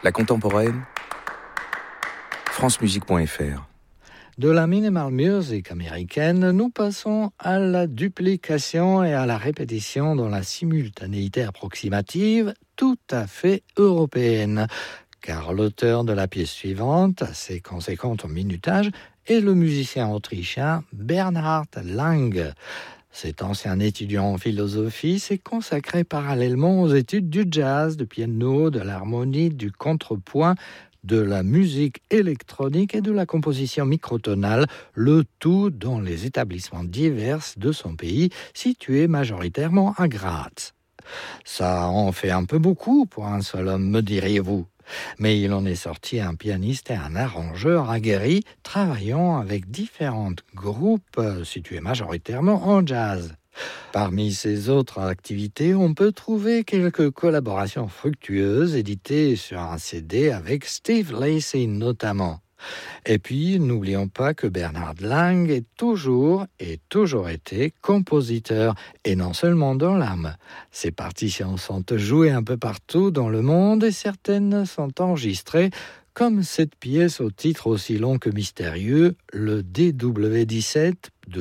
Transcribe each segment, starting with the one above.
La contemporaine, francemusique.fr. De la minimal music américaine, nous passons à la duplication et à la répétition dans la simultanéité approximative tout à fait européenne. Car l'auteur de la pièce suivante, assez conséquente en minutage, est le musicien autrichien Bernhard Lang. Cet ancien étudiant en philosophie s'est consacré parallèlement aux études du jazz, du piano, de l'harmonie, du contrepoint, de la musique électronique et de la composition microtonale, le tout dans les établissements divers de son pays, situés majoritairement à Graz. Ça en fait un peu beaucoup pour un seul homme, me diriez-vous. Mais il en est sorti un pianiste et un arrangeur aguerri, travaillant avec différents groupes situés majoritairement en jazz. Parmi ses autres activités, on peut trouver quelques collaborations fructueuses éditées sur un CD avec Steve Lacy notamment. Et puis, n'oublions pas que Bernhard Lang est toujours été compositeur, et non seulement dans l'âme. Ses partitions sont jouées un peu partout dans le monde et certaines sont enregistrées, comme cette pièce au titre aussi long que mystérieux, le DW17,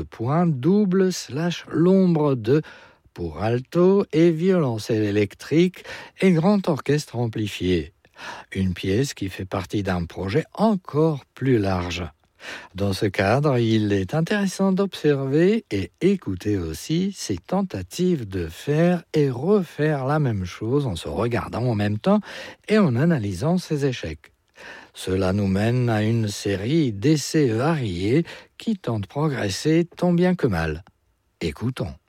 l'ombre de, pour alto et violoncelle électrique et grand orchestre amplifié. Une pièce qui fait partie d'un projet encore plus large. Dans ce cadre, il est intéressant d'observer et écouter aussi ses tentatives de faire et refaire la même chose en se regardant en même temps et en analysant ses échecs. Cela nous mène à une série d'essais variés qui tentent de progresser tant bien que mal. Écoutons.